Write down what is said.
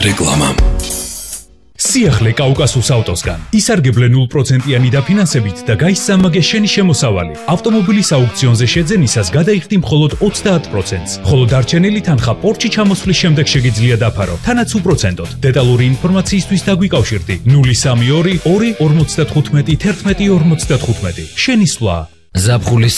რეკლამა. სიახლე კაუკასუს ავტოსგან. ისარგებლე 0%-იანი დაფინანსებით და გაისწამაგე შენი შემოსავალი. ავტომობილის აუქციონზე შეძენისას გადაიხდი მხოლოდ 30%-ს. ხოლო დარჩენილი თანხა პორტში ჩამოსვლის შემდეგ შეგიძლია დაფარო, თანაც უპროცენტოდ. დეტალური ინფორმაციისთვის დაგვიკავშირდი 032 2 55 11 55. შენი სვლა. ზაფხულის